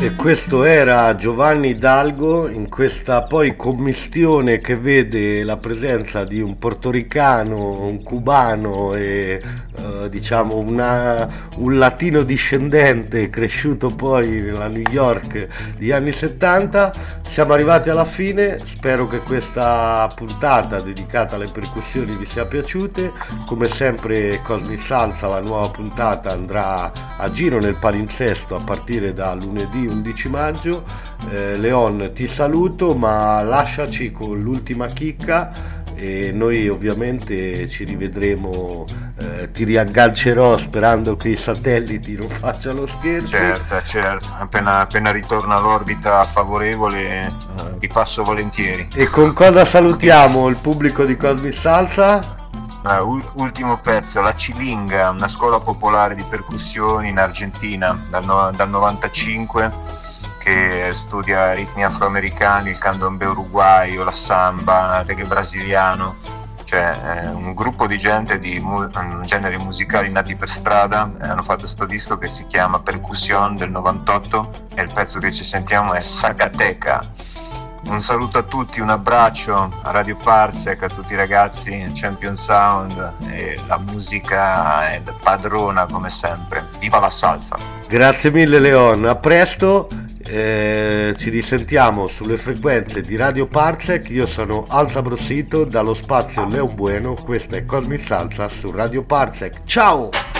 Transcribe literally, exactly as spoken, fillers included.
E questo era Giovanni Hidalgo in questa poi commistione che vede la presenza di un portoricano, un cubano e eh, diciamo una, un latino discendente cresciuto poi nella New York degli anni settanta. Siamo arrivati alla fine, spero che questa puntata dedicata alle percussioni vi sia piaciute. Come sempre Cosmic Salsa, la nuova puntata, andrà a giro nel palinsesto a partire da lunedì undici maggio. eh, Leon, ti saluto, ma lasciaci con l'ultima chicca e noi ovviamente ci rivedremo. eh, ti riaggancerò sperando che i satelliti non facciano scherzi. Certo, certo, appena, appena ritorna all'orbita favorevole eh, vi passo volentieri. E con cosa salutiamo il pubblico di Cosmic Salsa? Uh, ultimo pezzo, La Cilinga, una scuola popolare di percussioni in Argentina dal, no, dal novantacinque, che studia ritmi afroamericani, il candombe uruguayo, la samba, il reggae brasiliano, cioè eh, un gruppo di gente di mu- generi musicali nati per strada. eh, hanno fatto sto disco che si chiama Percussion del novantotto e il pezzo che ci sentiamo è Zacateca. Un saluto a tutti, un abbraccio a Radio Parsec, a tutti i ragazzi, Champion Sound, e la musica è padrona come sempre. Viva la salsa! Grazie mille Leon, a presto, eh, ci risentiamo sulle frequenze di Radio Parsec. Io sono Alza Brossito dallo spazio Leo Bueno, questa è Cosmic Salsa su Radio Parsec. Ciao!